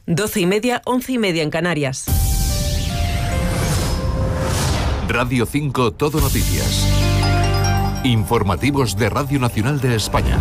12:30, 11:30 en Canarias. Radio 5 Todo Noticias. Informativos de Radio Nacional de España.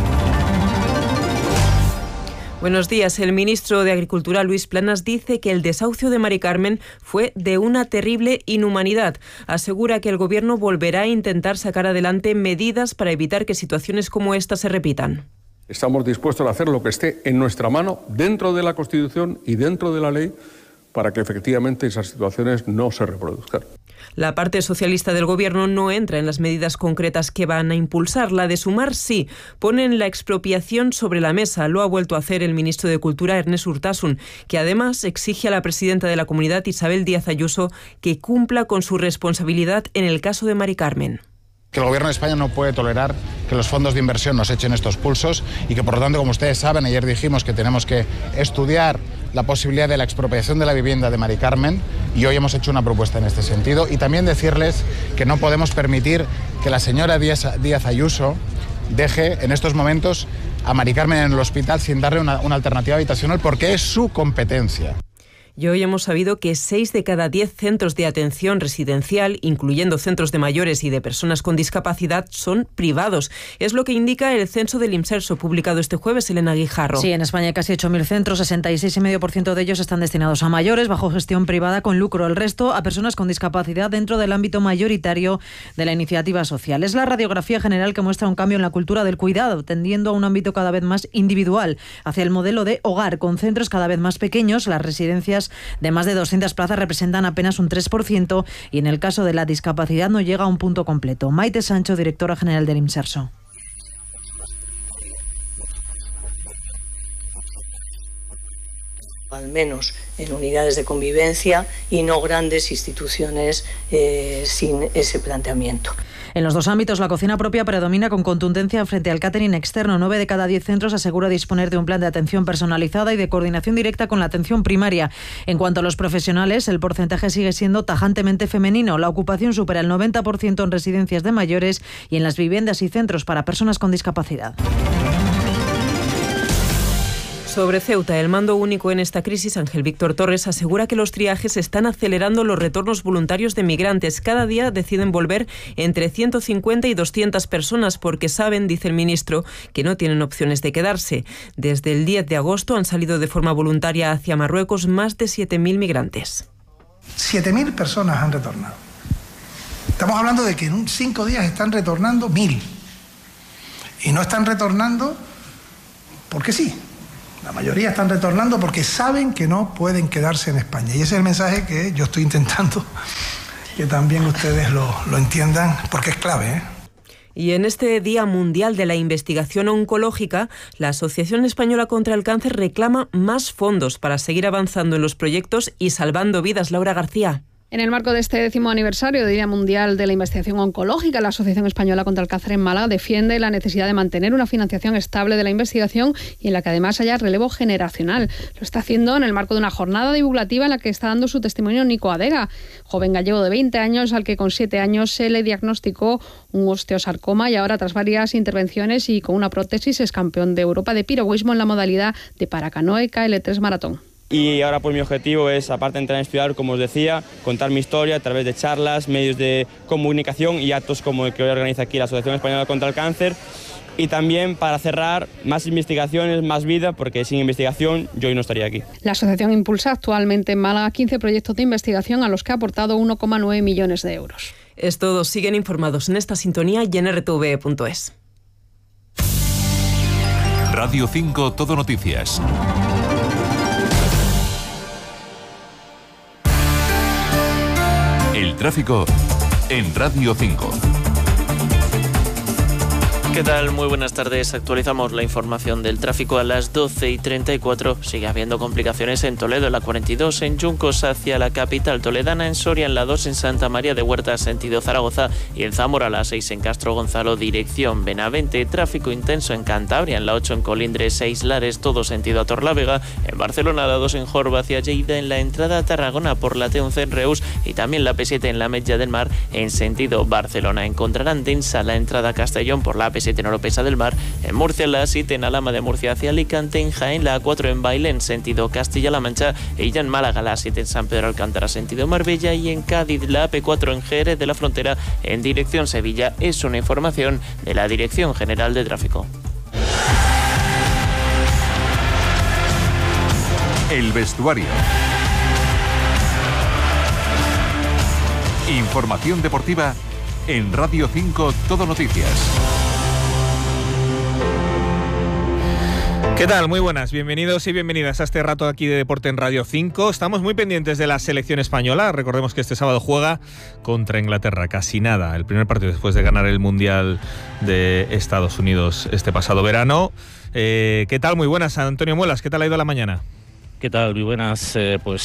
Buenos días. El ministro de Agricultura, Luis Planas, dice que el desahucio de Mari Carmen fue de una terrible inhumanidad. Asegura que el Gobierno volverá a intentar sacar adelante medidas para evitar que situaciones como esta se repitan. Estamos dispuestos a hacer lo que esté en nuestra mano, dentro de la Constitución y dentro de la ley, para que efectivamente esas situaciones no se reproduzcan. La parte socialista del Gobierno no entra en las medidas concretas que van a impulsar. La de Sumar sí. Ponen la expropiación sobre la mesa. Lo ha vuelto a hacer el ministro de Cultura, Ernest Urtasun, que además exige a la presidenta de la Comunidad, Isabel Díaz Ayuso, que cumpla con su responsabilidad en el caso de Mari Carmen. Que el Gobierno de España no puede tolerar que los fondos de inversión nos echen estos pulsos y que, por lo tanto, como ustedes saben, ayer dijimos que tenemos que estudiar la posibilidad de la expropiación de la vivienda de Mari Carmen y hoy hemos hecho una propuesta en este sentido. Y también decirles que no podemos permitir que la señora Díaz Ayuso deje en estos momentos a Mari Carmen en el hospital sin darle una alternativa habitacional porque es su competencia. Y hoy hemos sabido que 6 de cada 10 centros de atención residencial, incluyendo centros de mayores y de personas con discapacidad, son privados. Es lo que indica el censo del Imserso, publicado este jueves, Elena Guijarro. Sí, en España hay casi 8.000 centros, 66,5% de ellos están destinados a mayores, bajo gestión privada con lucro. El resto a personas con discapacidad dentro del ámbito mayoritario de la iniciativa social. Es la radiografía general que muestra un cambio en la cultura del cuidado, tendiendo a un ámbito cada vez más individual, hacia el modelo de hogar, con centros cada vez más pequeños. Las residencias de más de 200 plazas representan apenas un 3% y en el caso de la discapacidad no llega a un punto completo. Maite Sancho, directora general del Imserso. Al menos en unidades de convivencia y no grandes instituciones sin ese planteamiento. En los dos ámbitos, la cocina propia predomina con contundencia frente al catering externo. 9 de cada 10 centros asegura disponer de un plan de atención personalizada y de coordinación directa con la atención primaria. En cuanto a los profesionales, el porcentaje sigue siendo tajantemente femenino. La ocupación supera el 90% en residencias de mayores y en las viviendas y centros para personas con discapacidad. Sobre Ceuta, el mando único en esta crisis, Ángel Víctor Torres, asegura que los triajes están acelerando los retornos voluntarios de migrantes. Cada día deciden volver entre 150 y 200 personas porque saben, dice el ministro, que no tienen opciones de quedarse. Desde el 10 de agosto han salido de forma voluntaria hacia Marruecos más de 7.000 migrantes. 7.000 personas han retornado. Estamos hablando de que en 5 días están retornando 1.000. Y no están retornando porque sí. La mayoría están retornando porque saben que no pueden quedarse en España. Y ese es el mensaje que yo estoy intentando que también ustedes lo entiendan, porque es clave, ¿eh? Y en este Día Mundial de la Investigación Oncológica, la Asociación Española contra el Cáncer reclama más fondos para seguir avanzando en los proyectos y salvando vidas. Laura García. En el marco de este 10º aniversario del Día Mundial de la Investigación Oncológica, la Asociación Española contra el Cáncer en Málaga defiende la necesidad de mantener una financiación estable de la investigación y en la que además haya relevo generacional. Lo está haciendo en el marco de una jornada divulgativa en la que está dando su testimonio Nico Adega, joven gallego de 20 años al que con 7 años se le diagnosticó un osteosarcoma y ahora, tras varias intervenciones y con una prótesis, es campeón de Europa de piragüismo en la modalidad de paracanoe KL3 maratón. Y ahora pues mi objetivo es, aparte de entrar a estudiar, como os decía, contar mi historia a través de charlas, medios de comunicación y actos como el que hoy organiza aquí la Asociación Española contra el Cáncer. Y también, para cerrar, más investigaciones, más vida, porque sin investigación yo hoy no estaría aquí. La asociación impulsa actualmente en Málaga 15 proyectos de investigación a los que ha aportado 1,9 millones de euros. Es todo. Siguen informados en esta sintonía y en rtv.es. Radio 5 Todo Noticias. El tráfico en Radio 5. ¿Qué tal? Muy buenas tardes. Actualizamos la información del tráfico a las 12:34. Sigue habiendo complicaciones en Toledo, en la 42, en Juncos hacia la capital toledana, en Soria, en la 2, en Santa María de Huerta, sentido Zaragoza, y en Zamora, a la 6, en Castro Gonzalo, dirección Benavente. Tráfico intenso en Cantabria, en la 8, en Colindres, 6 Lares, todo sentido a Torlavega, en Barcelona, la 2, en Jorba hacia Lleida, en la entrada a Tarragona por la T11 en Reus, y también la P7 en la Metlla del Mar, en sentido Barcelona. Encontrarán densa la entrada a Castellón por la P7 7 en Oropesa del Mar, en Murcia la A7 en Alhama de Murcia hacia Alicante, en Jaén la A4 en Baile en sentido Castilla-La Mancha, e ya en Málaga la A7 en San Pedro Alcántara sentido Marbella, y en Cádiz la AP4 en Jerez de la Frontera en dirección Sevilla. Es una información de la Dirección General de Tráfico. El vestuario. Información deportiva en Radio 5 Todo Noticias. ¿Qué tal? Muy buenas, bienvenidos y bienvenidas a este rato aquí de Deporte en Radio 5. Estamos muy pendientes de la selección española. Recordemos que este sábado juega contra Inglaterra, casi nada. El primer partido después de ganar el Mundial de Estados Unidos este pasado verano. ¿Qué tal? Muy buenas, Antonio Muelas. ¿Qué tal ha ido la mañana? ¿Qué tal? Muy buenas.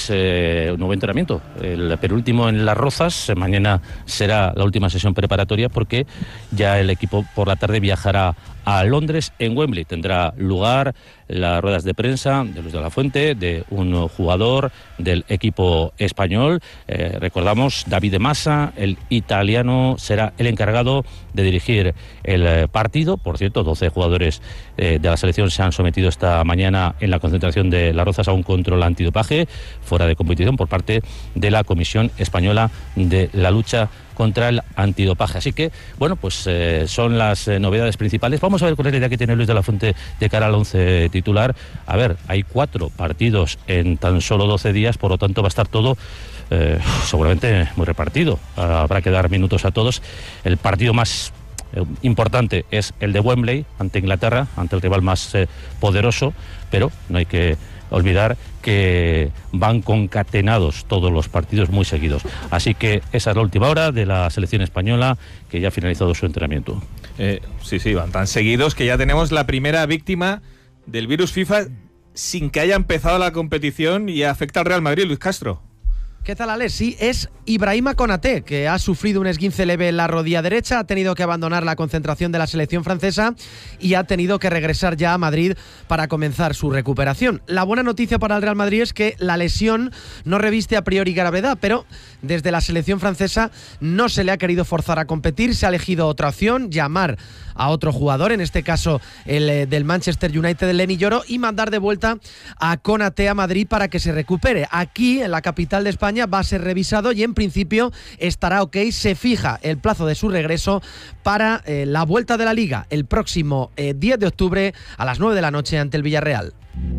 Un nuevo entrenamiento, el penúltimo en Las Rozas. Mañana será la última sesión preparatoria porque ya el equipo por la tarde viajará a Londres. En Wembley tendrá lugar las ruedas de prensa de Luis de la Fuente, de un jugador del equipo español. Recordamos, David de Massa, el italiano, será el encargado de dirigir el partido. Por cierto, 12 jugadores de la selección se han sometido esta mañana en la concentración de Las Rozas a un control antidopaje fuera de competición por parte de la Comisión Española de la Lucha contra el Antidopaje. Así que, bueno, pues son las novedades principales. Vamos a ver cuál es la idea que tiene Luis de la Fuente de cara al 11 titular. A ver, hay 4 partidos en tan solo 12 días, por lo tanto va a estar todo seguramente muy repartido. Habrá que dar minutos a todos. El partido más importante es el de Wembley ante Inglaterra, ante el rival más poderoso, pero no hay que olvidar que van concatenados todos los partidos muy seguidos. Así que esa es la última hora de la selección española, que ya ha finalizado su entrenamiento. Sí, van tan seguidos que ya tenemos la primera víctima del virus FIFA sin que haya empezado la competición y afecta al Real Madrid, Luis Castro. ¿Qué tal, Alex? Sí, es Ibrahima Konaté, que ha sufrido un esguince leve en la rodilla derecha, ha tenido que abandonar la concentración de la selección francesa y ha tenido que regresar ya a Madrid para comenzar su recuperación. La buena noticia para el Real Madrid es que la lesión no reviste a priori gravedad, pero desde la selección francesa no se le ha querido forzar a competir, se ha elegido otra opción, llamar a otro jugador, en este caso el del Manchester United, de Lenny Yoro, y mandar de vuelta a Konaté a Madrid para que se recupere. Aquí, en la capital de España, va a ser revisado y en principio estará ok. Se fija el plazo de su regreso para la vuelta de la Liga el próximo 10 de octubre a las 9 de la noche ante el Villarreal.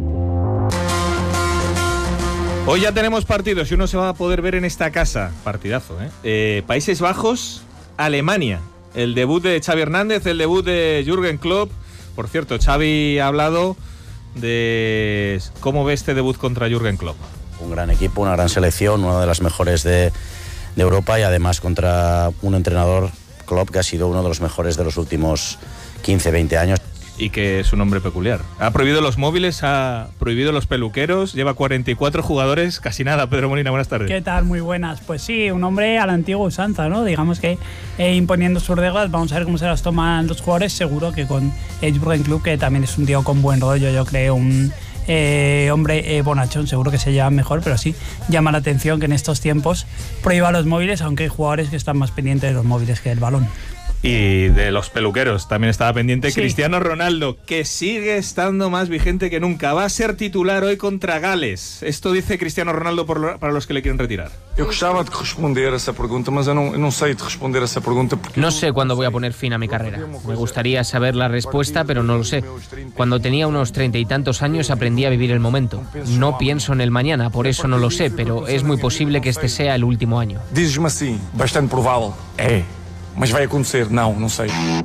Hoy ya tenemos partidos y uno se va a poder ver en esta casa. Partidazo, Países Bajos, Alemania. El debut de Xavi Hernández, el debut de Jürgen Klopp. Por cierto, Xavi ha hablado de cómo ve este debut contra Jürgen Klopp. Un gran equipo, una gran selección, una de las mejores de Europa, y además contra un entrenador, Klopp, que ha sido uno de los mejores de los últimos 15-20 años. Y que es un hombre peculiar. Ha prohibido los móviles, ha prohibido los peluqueros, lleva 44 jugadores, casi nada. Pedro Molina, buenas tardes. ¿Qué tal? Muy buenas. Pues sí, un hombre a la antigua usanza, ¿no? Digamos que imponiendo sus reglas, vamos a ver cómo se las toman los jugadores. Seguro que con Jürgen Klopp, que también es un tío con buen rollo, yo creo, un hombre bonachón, seguro que se lleva mejor, pero sí llama la atención que en estos tiempos prohíba los móviles, aunque hay jugadores que están más pendientes de los móviles que del balón. Y de los peluqueros también estaba pendiente, sí. Cristiano Ronaldo, que sigue estando más vigente que nunca. Va a ser titular hoy contra Gales. Esto dice Cristiano Ronaldo para los que le quieren retirar. Eu gostava de responder essa pergunta, mas eu não sei de responder essa pergunta. No sé cuándo voy a poner fin a mi carrera. Me gustaría saber la respuesta, pero no lo sé. Cuando tenía unos 30 y tantos años aprendí a vivir el momento. No pienso en el mañana, por eso no lo sé, pero es muy posible que este sea el último año. Dizes-me assim, bastante provável. Mas vai acontecer, no sei.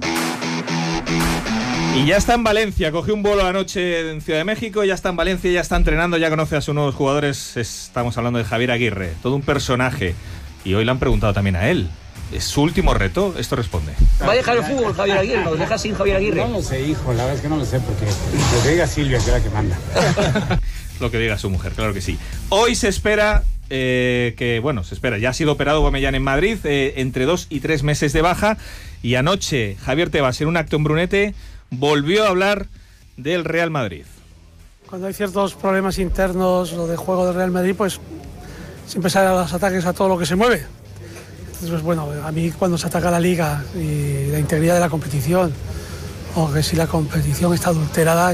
Y ya está en Valencia, cogió un vuelo anoche en Ciudad de México, ya está en Valencia, ya está entrenando, ya conoce a sus nuevos jugadores. Estamos hablando de Javier Aguirre, todo un personaje. Y hoy le han preguntado también a él. ¿Es su último reto? Esto responde. ¿Va a dejar el fútbol Javier Aguirre? ¿Nos deja sin Javier Aguirre? No lo sé, hijo, la verdad es que no lo sé, porque lo que diga Silvia, que es la que manda. Lo que diga su mujer, claro que sí. Hoy se espera... ya ha sido operado Aubameyang en Madrid, entre 2 y 3 meses de baja, y anoche Javier Tebas, en un acto en Brunete, volvió a hablar del Real Madrid. Cuando hay ciertos problemas internos o de juego del Real Madrid, pues siempre salen los ataques a todo lo que se mueve. Entonces, pues bueno, a mí cuando se ataca la Liga y la integridad de la competición, o que si la competición está adulterada,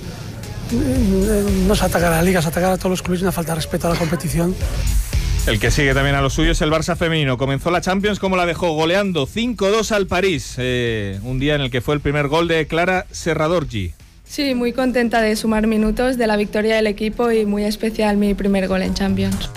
no se ataca a la liga, se ataca a todos los clubes, una falta de respeto a la competición. El que sigue también a lo suyo es el Barça femenino. Comenzó la Champions como la dejó, goleando 5-2 al París. Un día en el que fue el primer gol de Clara Serradorgi. Sí, muy contenta de sumar minutos de la victoria del equipo y muy especial mi primer gol en Champions.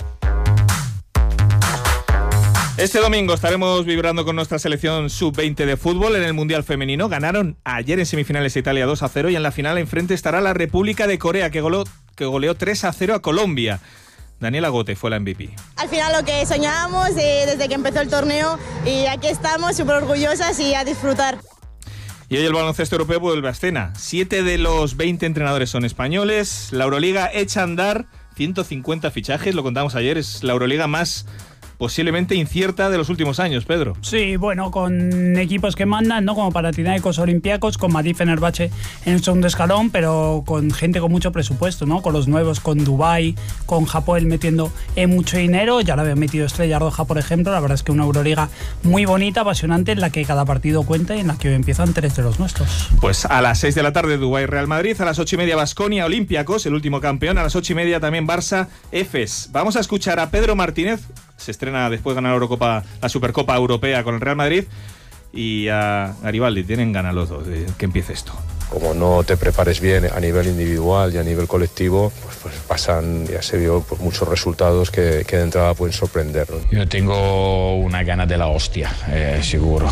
Este domingo estaremos vibrando con nuestra selección sub-20 de fútbol en el Mundial Femenino. Ganaron ayer en semifinales a Italia 2-0 y en la final enfrente estará la República de Corea, que goleó 3-0 a Colombia. Daniela Gote fue la MVP. Al final lo que soñábamos desde que empezó el torneo, y aquí estamos súper orgullosas y a disfrutar. Y hoy el baloncesto europeo vuelve a escena. 7 de los 20 entrenadores son españoles. La Euroliga echa a andar 150 fichajes, lo contamos ayer, es la Euroliga más posiblemente incierta de los últimos años, Pedro. Sí, bueno, con equipos que mandan, ¿no? Como Panathinaikos, Olympiacos, con Madrid, Fenerbahce en un segundo escalón, pero con gente con mucho presupuesto, ¿no? Con los nuevos, con Dubái, con Japón metiendo mucho dinero. Ya lo habían metido Estrella Roja, por ejemplo. La verdad es que una Euroliga muy bonita, apasionante, en la que cada partido cuenta y en la que hoy empiezan 3 de los nuestros. Pues a las 6 de la tarde Dubái, Real Madrid, a las 8:30 Baskonia, Olympiacos, el último campeón, a las 8:30 también Barça, Efes. Vamos a escuchar a Pedro Martínez. Se estrena después de ganar la Supercopa Europea con el Real Madrid, y a Garibaldi. Tienen ganas los dos de que empiece esto. Como no te prepares bien a nivel individual y a nivel colectivo, pues pasan, ya se vio, por muchos resultados que de entrada pueden sorprender, ¿no? Yo tengo una gana de la hostia, seguro.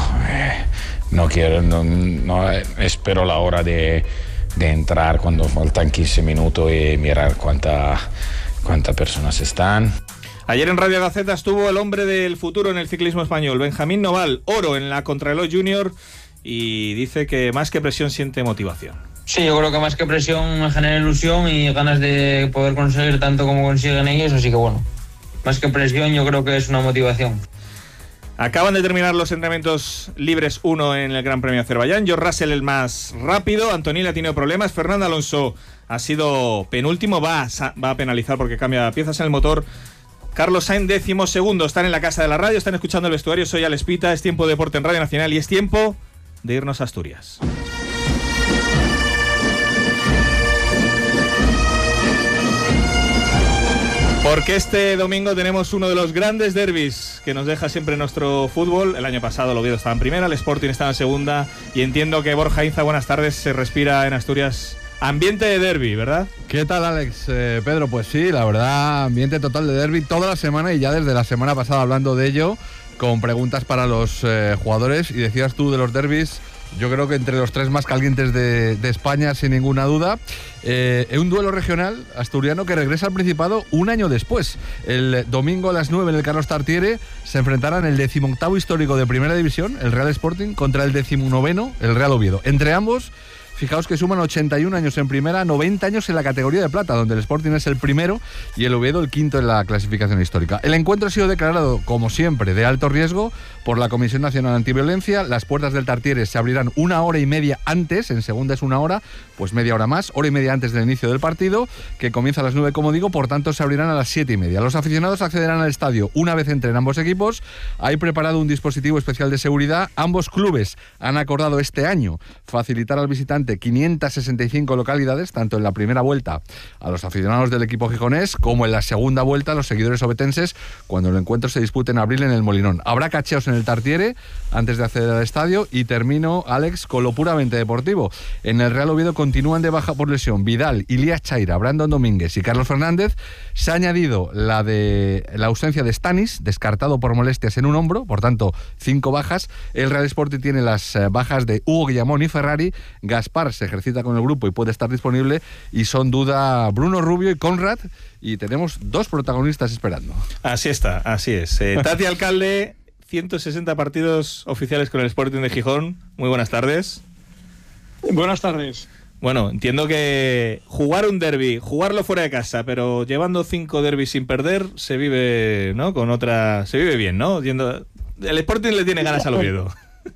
No quiero, no espero la hora de entrar cuando faltan 15 minutos y mirar cuántas personas están. Ayer en Radio Gaceta estuvo el hombre del futuro en el ciclismo español, Benjamín Noval, oro en la Contrarreloj Junior, y dice que más que presión siente motivación. Sí, yo creo que más que presión me genera ilusión y ganas de poder conseguir tanto como consiguen ellos, así que bueno, más que presión yo creo que es una motivación. Acaban de terminar los entrenamientos libres 1 en el Gran Premio de Azerbaiyán. George Russell el más rápido, Antonella ha tenido problemas, Fernando Alonso ha sido penúltimo, va a penalizar porque cambia piezas en el motor. Carlos Sainz 12º, están en la casa de la radio, están escuchando el vestuario. Soy Alex Pita, es tiempo de deporte en Radio Nacional y es tiempo de irnos a Asturias. Porque este domingo tenemos uno de los grandes derbis que nos deja siempre nuestro fútbol. El año pasado el Oviedo estaba en primera, el Sporting estaba en segunda, y entiendo que Borja Inza, buenas tardes, se respira en Asturias ambiente de derbi, ¿verdad? ¿Qué tal, Alex? Pedro, pues sí, la verdad, ambiente total de derbi toda la semana, y ya desde la semana pasada hablando de ello, con preguntas para los jugadores. Y decías tú de los derbis, yo creo que entre los 3 más calientes de España, sin ninguna duda. Un duelo regional asturiano que regresa al Principado un año después. El domingo a las 9 en el Carlos Tartiere se enfrentarán el 18º histórico de Primera División, el Real Sporting, contra el 19º, el Real Oviedo. Entre ambos, fijaos que suman 81 años en primera, 90 años en la categoría de plata, donde el Sporting es el primero y el Oviedo el quinto en la clasificación histórica. El encuentro ha sido declarado, como siempre, de alto riesgo por la Comisión Nacional Antiviolencia. Las puertas del Tartiere se abrirán 1 hora y media antes, en segunda es 1 hora, pues media hora más, hora y media antes del inicio del partido, que comienza a las 9, como digo, por tanto se abrirán a las 7:30. Los aficionados accederán al estadio una vez entren ambos equipos. Hay preparado un dispositivo especial de seguridad. Ambos clubes han acordado este año facilitar al visitante 565 localidades, tanto en la primera vuelta a los aficionados del equipo gijonés como en la segunda vuelta a los seguidores obetenses, cuando el encuentro se dispute en abril en el Molinón. Habrá cacheos en el Tartiere antes de acceder al estadio. Y termino, Alex, con lo puramente deportivo. En el Real Oviedo continúan de baja por lesión Vidal, Ilías Chaira, Brandon Domínguez y Carlos Fernández. Se ha añadido la ausencia de Stanis, descartado por molestias en un hombro, por tanto 5 bajas. El Real Sporting tiene las bajas de Hugo Guillamón y Ferrari. Gaspar se ejercita con el grupo y puede estar disponible, y son duda Bruno Rubio y Conrad, y tenemos 2 protagonistas esperando. Así está, así es. Tati Alcalde, 160 partidos oficiales con el Sporting de Gijón. Muy buenas tardes. Buenas tardes. Bueno, entiendo que jugar un derbi, jugarlo fuera de casa, pero llevando 5 derbis sin perder, se vive, ¿no? Se vive bien, ¿no? El Sporting le tiene ganas al Oviedo.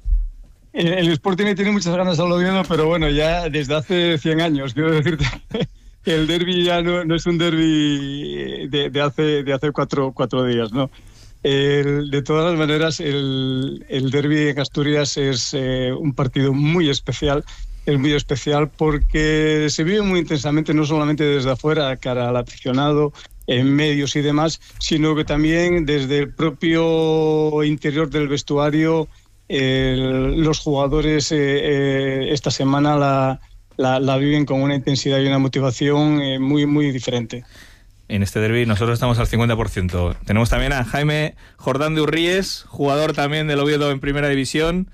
El Sporting le tiene muchas ganas al Oviedo, pero bueno, ya desde hace 100 años, quiero decirte que el derbi ya no es un derbi de hace cuatro días, ¿no? De todas las maneras, el derbi en Asturias es un partido muy especial, muy especial porque se vive muy intensamente, no solamente desde afuera, cara al aficionado, en medios y demás, sino que también desde el propio interior del vestuario. Los jugadores esta semana la viven con una intensidad y una motivación muy, muy diferente. En este derbi nosotros estamos al 50%. Tenemos también a Jaime Jordán de Urríes, jugador también del Oviedo en Primera División.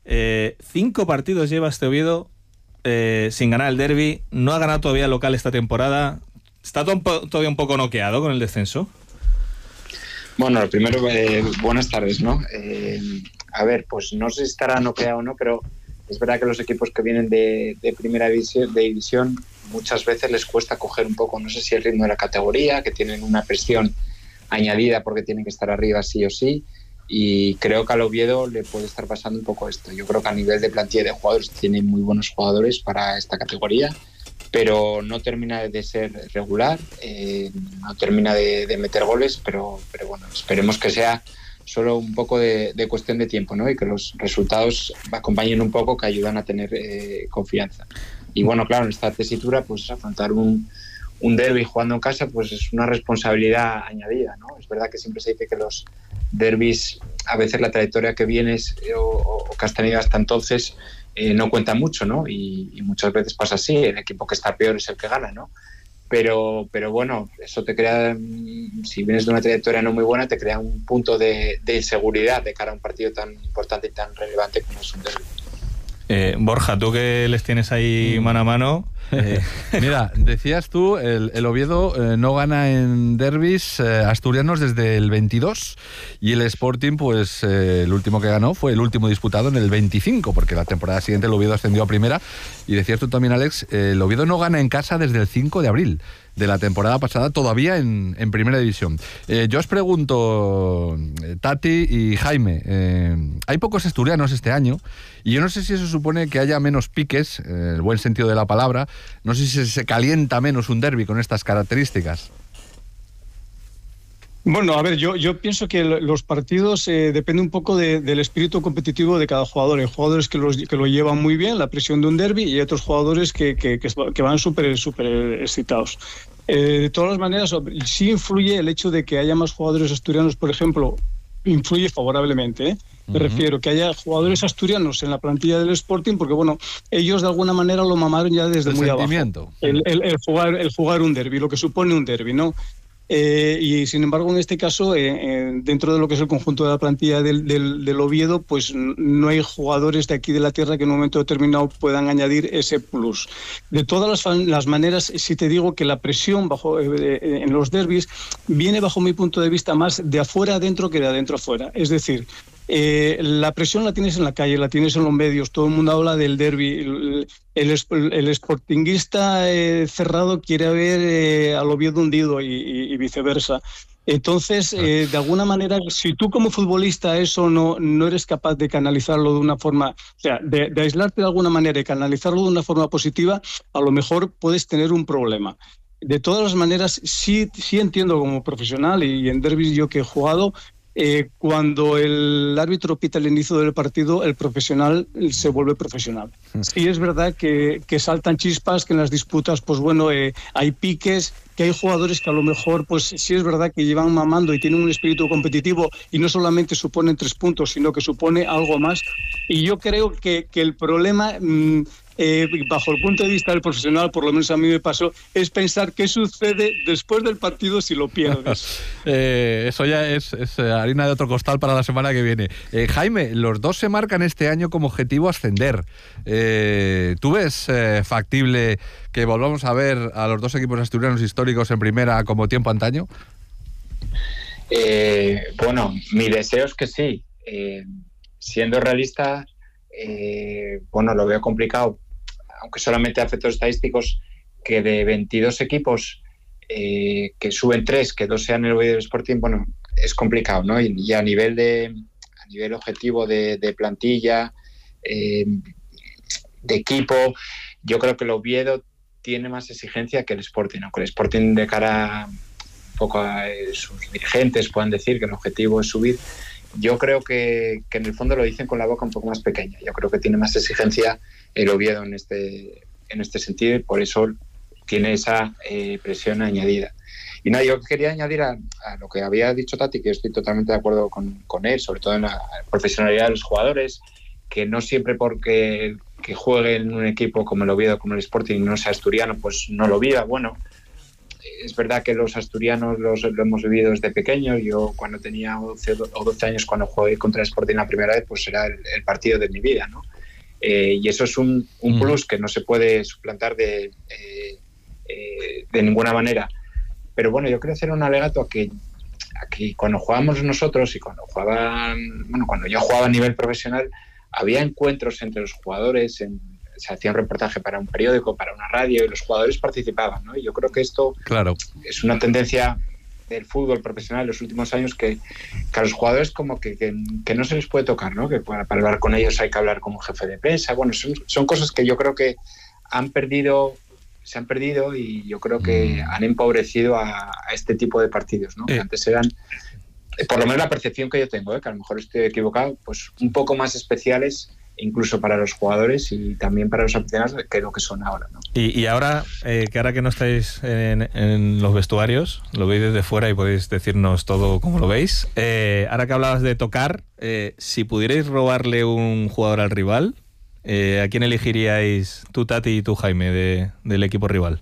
5 partidos lleva este Oviedo sin ganar el derbi. No ha ganado todavía local esta temporada. ¿Está todavía un poco noqueado con el descenso? Bueno, lo primero, buenas tardes, ¿no? A ver, pues no sé si estará noqueado o no, pero es verdad que los equipos que vienen de Primera División muchas veces les cuesta coger un poco, no sé si el ritmo de la categoría, que tienen una presión añadida porque tienen que estar arriba sí o sí, y creo que al Oviedo le puede estar pasando un poco esto. Yo creo que a nivel de plantilla de jugadores tiene muy buenos jugadores para esta categoría, pero no termina de ser regular, no termina de meter goles, pero bueno, esperemos que sea solo un poco de cuestión de tiempo, ¿no? Y que los resultados acompañen un poco, que ayudan a tener confianza. Y bueno, claro, en esta tesitura, pues afrontar un derbi jugando en casa, pues es una responsabilidad añadida, ¿no? Es verdad que siempre se dice que los derbis, a veces la trayectoria que vienes o que has tenido hasta entonces no cuenta mucho, ¿no? Y muchas veces pasa así, el equipo que está peor es el que gana, ¿no? Pero bueno, eso te crea, si vienes de una trayectoria no muy buena, te crea un punto de inseguridad de cara a un partido tan importante y tan relevante como es un derbi. Borja, tú que les tienes ahí mano a mano. Mira, decías tú, el Oviedo no gana en derbis asturianos desde el 22 y el Sporting, pues el último que ganó fue el último disputado en el 25, porque la temporada siguiente el Oviedo ascendió a primera. Y decías tú también, Alex, el Oviedo no gana en casa desde el 5 de abril de la temporada pasada, todavía en Primera División. Yo os pregunto, Tati y Jaime, hay pocos asturianos este año y yo no sé si eso supone que haya menos piques, en el buen sentido de la palabra. No sé si se calienta menos un derbi con estas características. Bueno, a ver, yo pienso que los partidos depende un poco del espíritu competitivo de cada jugador. Hay jugadores que lo llevan muy bien, la presión de un derbi, y hay otros jugadores que van súper excitados. De todas las maneras, sí influye el hecho de que haya más jugadores asturianos, por ejemplo, influye favorablemente, ¿eh? Me refiero que haya jugadores asturianos en la plantilla del Sporting, porque bueno, ellos de alguna manera lo mamaron ya desde muy abajo. El jugar un derbi, lo que supone un derbi, ¿no? Y sin embargo, en este caso, dentro de lo que es el conjunto de la plantilla del Oviedo, pues no hay jugadores de aquí de la tierra que en un momento determinado puedan añadir ese plus. De todas las maneras, sí te digo que la presión en los derbis viene, bajo mi punto de vista, más de afuera adentro que de adentro afuera. Es decir, la presión la tienes en la calle, la tienes en los medios, todo el mundo habla del derbi. El sportinguista cerrado quiere ver al Oviedo hundido y viceversa. Entonces, de alguna manera, si tú como futbolista eso no eres capaz de canalizarlo de una forma, o sea, de aislarte de alguna manera y canalizarlo de una forma positiva, a lo mejor puedes tener un problema. De todas las maneras, sí entiendo como profesional, y en derbis yo que he jugado, cuando el árbitro pita el inicio del partido, el profesional se vuelve profesional. Sí es verdad que saltan chispas, que en las disputas, pues bueno, hay piques, que hay jugadores que a lo mejor, pues sí es verdad que llevan mamando y tienen un espíritu competitivo y no solamente suponen 3 puntos, sino que supone algo más. Y yo creo que el problema, bajo el punto de vista del profesional, por lo menos a mí me pasó, es pensar qué sucede después del partido si lo pierdes. Eso ya es harina de otro costal para la semana que viene. Jaime, los dos se marcan este año como objetivo ascender. ¿Tú ves factible que volvamos a ver a los dos equipos asturianos históricos en primera como tiempo antaño? Bueno, mi deseo es que sí. Siendo realista, bueno, lo veo complicado, aunque solamente a efectos estadísticos, que de 22 equipos que suben 3, que 2 sean el Oviedo Sporting, bueno, es complicado, ¿no? Y a nivel objetivo de plantilla, de equipo, yo creo que el Oviedo tiene más exigencia que el Sporting, aunque el Sporting, de cara un poco a sus dirigentes, puedan decir que el objetivo es subir. yo creo que en el fondo lo dicen con la boca un poco más pequeña. Yo creo que tiene más exigencia el Oviedo en este sentido, y por eso tiene esa presión añadida. Y nada, yo quería añadir a lo que había dicho Tati, que yo estoy totalmente de acuerdo con él, sobre todo en la profesionalidad de los jugadores, que no siempre porque que juegue en un equipo como el Oviedo, como el Sporting, no sea asturiano, pues no lo viva. Bueno, es verdad que los asturianos lo hemos vivido desde pequeños. Yo cuando tenía 11 o 12 años, cuando jugué contra el Sporting la primera vez, pues era el partido de mi vida, ¿no? Y eso es un plus que no se puede suplantar de ninguna manera. Pero bueno, yo quiero hacer un alegato a que cuando jugábamos nosotros y cuando yo jugaba a nivel profesional, había encuentros entre los jugadores, se hacía un reportaje para un periódico, para una radio, y los jugadores participaban, ¿no? Y yo creo que esto es una tendencia del fútbol profesional en los últimos años, que a los jugadores como que no se les puede tocar, ¿no? Que para hablar con ellos hay que hablar como jefe de prensa. Bueno, son cosas que yo creo que se han perdido, y yo creo que han empobrecido a este tipo de partidos, ¿no? Que antes eran, por lo menos la percepción que yo tengo, que a lo mejor estoy equivocado, pues un poco más especiales, incluso para los jugadores y también para los aficionados, que lo que son ahora, ¿no? Y ahora que no estáis en los vestuarios, lo veis desde fuera y podéis decirnos todo como lo veis, ahora que hablabas de tocar, si pudierais robarle un jugador al rival, ¿a quién elegiríais tú, Tati, y tú, Jaime, del equipo rival?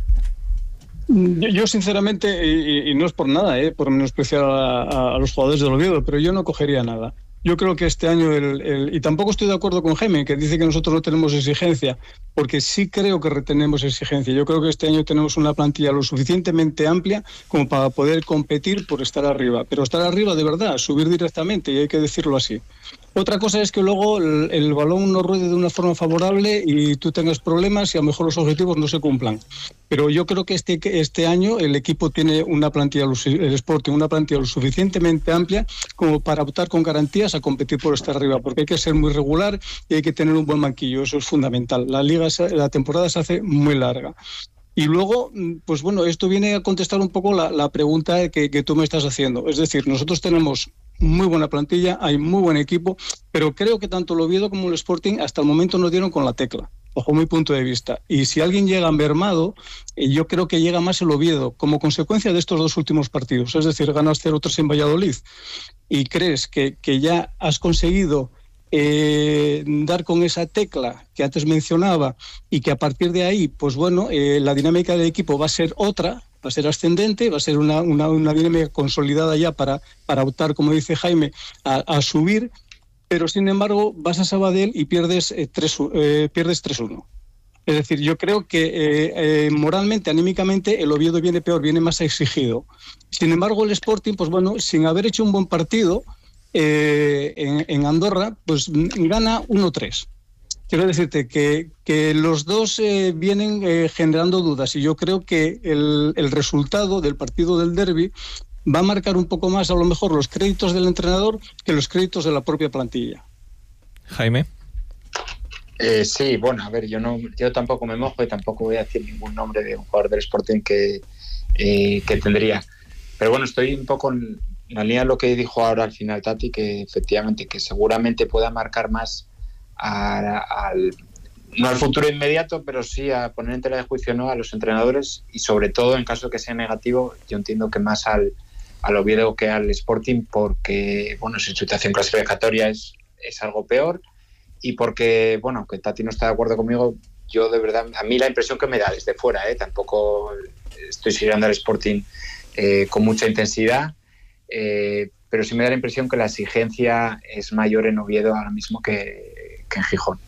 Yo sinceramente, y no es por nada, por menospreciar a los jugadores del Oviedo, pero yo no cogería nada. Yo creo que este año, y tampoco estoy de acuerdo con Jaime, que dice que nosotros no tenemos exigencia, porque sí creo que retenemos exigencia. Yo creo que este año tenemos una plantilla lo suficientemente amplia como para poder competir por estar arriba, pero estar arriba de verdad, subir directamente, y hay que decirlo así. Otra cosa es que luego el balón no ruede de una forma favorable y tú tengas problemas y a lo mejor los objetivos no se cumplan. Pero yo creo que este año el equipo tiene una plantilla, el Sporting, una plantilla lo suficientemente amplia como para optar con garantías a competir por estar arriba, porque hay que ser muy regular y hay que tener un buen banquillo, eso es fundamental. La temporada se hace muy larga. Y luego, pues bueno, esto viene a contestar un poco la pregunta que tú me estás haciendo. Es decir, nosotros tenemos muy buena plantilla, hay muy buen equipo, pero creo que tanto el Oviedo como el Sporting hasta el momento no dieron con la tecla, bajo mi punto de vista. Y si alguien llega mermado, yo creo que llega más el Oviedo, como consecuencia de estos dos últimos partidos. Es decir, ganas 0-3 en Valladolid y crees que ya has conseguido dar con esa tecla que antes mencionaba, y que a partir de ahí, pues bueno, la dinámica del equipo va a ser otra, va a ser ascendente, va a ser una dinámica consolidada ya para optar, como dice Jaime, a subir, pero sin embargo vas a Sabadell y pierdes 3-1. Es decir, yo creo que moralmente, anímicamente, el Oviedo viene peor, viene más exigido. Sin embargo, el Sporting, pues bueno, sin haber hecho un buen partido en Andorra, pues gana 1-3. Quiero decirte que los dos vienen generando dudas, y yo creo que el resultado del partido del derbi va a marcar un poco más, a lo mejor, los créditos del entrenador que los créditos de la propia plantilla. Jaime. Sí, bueno, a ver, yo tampoco me mojo y tampoco voy a decir ningún nombre de un jugador del Sporting que tendría. Pero bueno, estoy un poco en la línea de lo que dijo ahora al final Tati, que efectivamente, que seguramente pueda marcar más no al futuro inmediato, pero sí a poner en tela de juicio, ¿no?, a los entrenadores, y sobre todo, en caso de que sea negativo, yo entiendo que más al Oviedo que al Sporting, porque bueno, su situación clasificatoria es algo peor, y porque, bueno, que Tati no está de acuerdo conmigo, yo de verdad, a mí la impresión que me da desde fuera, tampoco estoy siguiendo al Sporting con mucha intensidad, pero sí me da la impresión que la exigencia es mayor en Oviedo ahora mismo que en Gijón.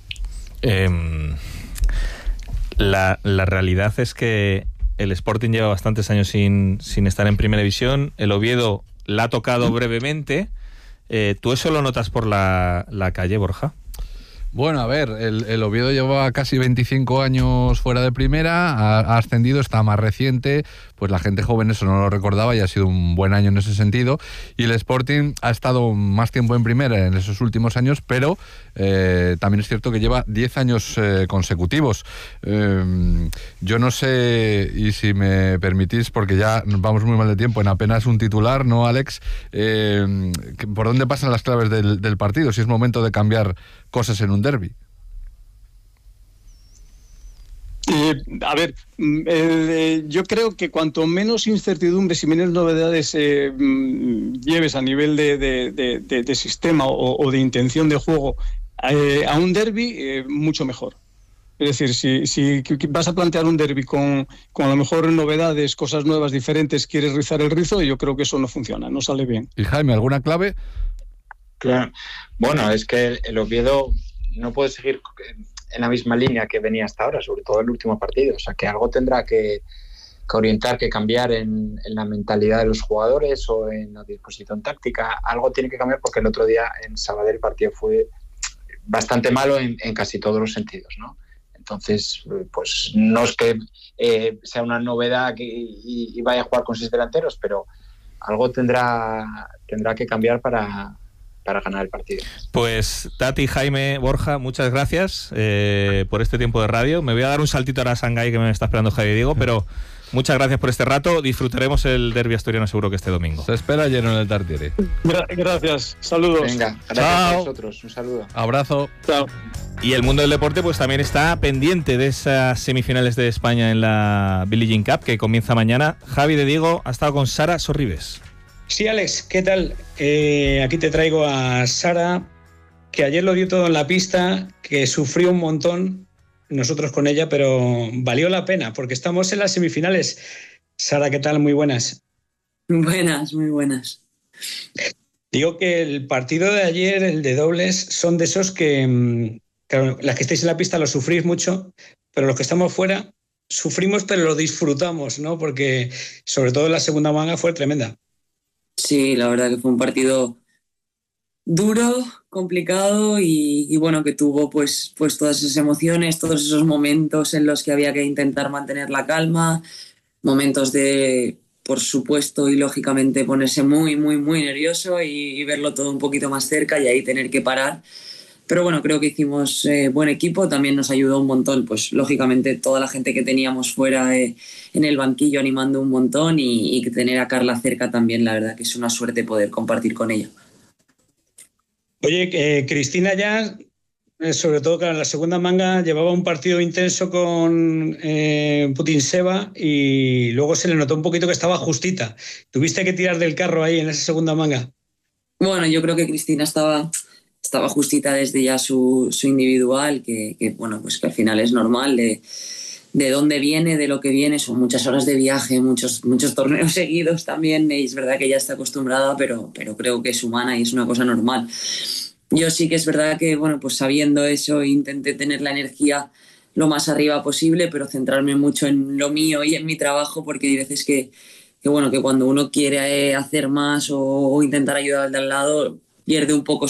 La realidad es que el Sporting lleva bastantes años sin estar en primera división. El Oviedo la ha tocado brevemente. ¿Tú eso lo notas por la calle, Borja? Bueno, a ver, el Oviedo lleva casi 25 años fuera de primera, ha ascendido, está más reciente, pues la gente joven eso no lo recordaba y ha sido un buen año en ese sentido. Y el Sporting ha estado más tiempo en primera en esos últimos años, pero también es cierto que lleva 10 años consecutivos. Yo no sé, y si me permitís, porque ya nos vamos muy mal de tiempo, en apenas un titular, ¿no, Alex? ¿Por dónde pasan las claves del partido? Si es momento de cambiar cosas en un derbi. A ver, yo creo que cuanto menos incertidumbres y menos novedades lleves a nivel de sistema o de intención de juego a un derbi, mucho mejor. Es decir, si vas a plantear un derbi con a lo mejor novedades, cosas nuevas, diferentes, quieres rizar el rizo, yo creo que eso no funciona, no sale bien. ¿Y Jaime, alguna clave? Claro. Bueno, es que el Oviedo no puede seguir en la misma línea que venía hasta ahora, sobre todo el último partido. O sea, que algo tendrá que orientar, que cambiar en la mentalidad de los jugadores o en la disposición táctica. Algo tiene que cambiar porque el otro día en Sabadell el partido fue bastante malo en casi todos los sentidos, ¿no? Entonces, pues no es que sea una novedad y vaya a jugar con 6 delanteros, pero algo tendrá que cambiar para ganar el partido. Pues Tati, Jaime, Borja, muchas gracias por este tiempo de radio. Me voy a dar un saltito ahora a Shanghái, que me está esperando Javi y Diego, pero muchas gracias por este rato. Disfrutaremos el derbi asturiano seguro que este domingo. Se espera lleno en el Tartiere. Gracias, saludos. Venga, gracias a vosotros, un saludo. Abrazo. Chao. Y el mundo del deporte pues también está pendiente de esas semifinales de España en la Billie Jean Cup, que comienza mañana. Javi de Diego ha estado con Sara Sorribes. Sí, Alex, ¿qué tal? Aquí te traigo a Sara, que ayer lo dio todo en la pista, que sufrió un montón, nosotros con ella, pero valió la pena, porque estamos en las semifinales. Sara, ¿qué tal? Muy buenas. Buenas, muy buenas. Digo que el partido de ayer, el de dobles, son de esos que, claro, las que estáis en la pista lo sufrís mucho, pero los que estamos fuera sufrimos, pero lo disfrutamos, ¿no? Porque sobre todo la segunda manga fue tremenda. Sí, la verdad que fue un partido duro, complicado y bueno, que tuvo pues todas esas emociones, todos esos momentos en los que había que intentar mantener la calma, momentos de, por supuesto y lógicamente, ponerse muy, muy, muy nervioso y verlo todo un poquito más cerca y ahí tener que parar. Pero bueno, creo que hicimos buen equipo, también nos ayudó un montón, pues lógicamente toda la gente que teníamos fuera en el banquillo animando un montón y tener a Carla cerca también, la verdad que es una suerte poder compartir con ella. Oye, Cristina ya, sobre todo claro, en la segunda manga, llevaba un partido intenso con Putin-Seva y luego se le notó un poquito que estaba justita. ¿Tuviste que tirar del carro ahí en esa segunda manga? Bueno, yo creo que Cristina estaba justita desde ya su individual, que bueno, pues que al final es normal de dónde viene, de lo que viene, son muchas horas de viaje, muchos torneos seguidos también, y es verdad que ya está acostumbrada, pero creo que es humana y es una cosa normal. Yo sí que es verdad que, bueno, pues sabiendo eso, intenté tener la energía lo más arriba posible, pero centrarme mucho en lo mío y en mi trabajo, porque hay veces que bueno, que cuando uno quiere hacer más o intentar ayudar al de al lado, pierde un poco